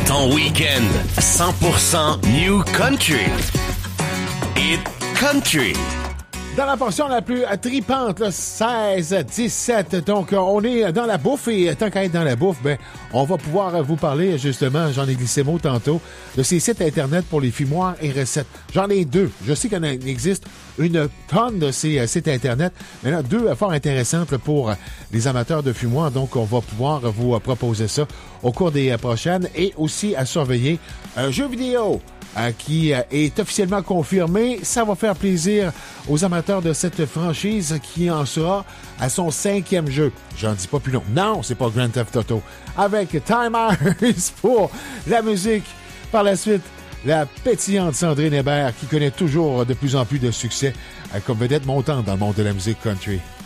Ton week-end 100% New Country. Hit Country. Dans la portion la plus tripante, 16-17. Donc, on est dans la bouffe et tant qu'à être dans la bouffe, on va pouvoir vous parler, justement, j'en ai glissé mot tantôt, de ces sites Internet pour les fumoirs et recettes. J'en ai deux. Je sais qu'il existe une tonne de ces sites Internet, mais là, deux fort intéressantes pour les amateurs de fumoirs. Donc, on va pouvoir vous proposer ça au cours des prochaines et aussi à surveiller un jeu vidéo qui est officiellement confirmé. Ça va faire plaisir aux amateurs de cette franchise qui en sera à son 5e jeu. J'en dis pas plus long. Non, c'est pas Grand Theft Auto. Avec Timers pour la musique. Par la suite, la pétillante Sandrine Hébert qui connaît toujours de plus en plus de succès comme vedette montante dans le monde de la musique country.